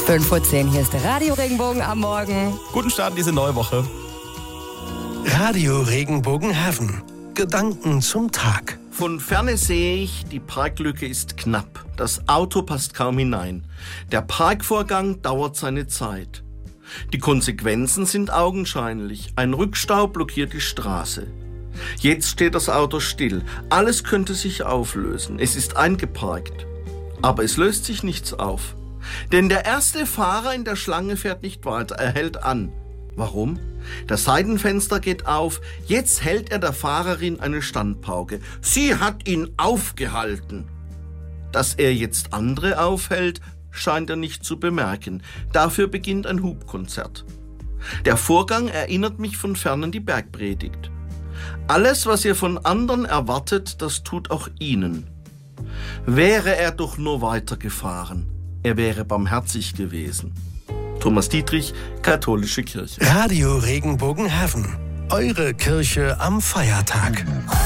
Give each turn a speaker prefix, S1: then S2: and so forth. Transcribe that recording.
S1: 5:10 Uhr, hier ist der Radio-Regenbogen am Morgen.
S2: Guten Start in diese neue Woche.
S3: Radio Regenbogenhaven. Gedanken zum Tag.
S4: Von ferne sehe ich, die Parklücke ist knapp. Das Auto passt kaum hinein. Der Parkvorgang dauert seine Zeit. Die Konsequenzen sind augenscheinlich. Ein Rückstau blockiert die Straße. Jetzt steht das Auto still. Alles könnte sich auflösen. Es ist eingeparkt. Aber es löst sich nichts auf. Denn der erste Fahrer in der Schlange fährt nicht weiter, er hält an. Warum? Das Seitenfenster geht auf, jetzt hält er der Fahrerin eine Standpauke. Sie hat ihn aufgehalten. Dass er jetzt andere aufhält, scheint er nicht zu bemerken. Dafür beginnt ein Hubkonzert. Der Vorgang erinnert mich von fern an die Bergpredigt. Alles, was ihr von anderen erwartet, das tut auch ihnen. Wäre er doch nur weitergefahren. Er wäre barmherzig gewesen. Thomas Dietrich, Katholische Kirche.
S3: Radio Regenbogenhaven. Eure Kirche am Feiertag.